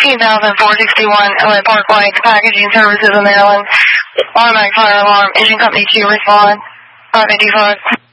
18,461 LA Parkway to Packaging Services of Maryland. Automatic fire alarm. Engine company 2 respond. 585.